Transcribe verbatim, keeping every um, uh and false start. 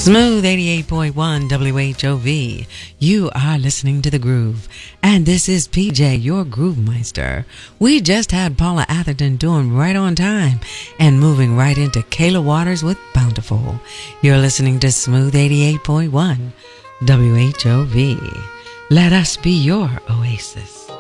Smooth eighty-eight point one W H O V. You are listening to The Groove. And this is P J, your Groove Meister. We just had Paula Atherton doing Right on Time and moving right into Kayla Waters with Bountiful. You're listening to Smooth eighty-eight point one W H O V. Let us be your oasis.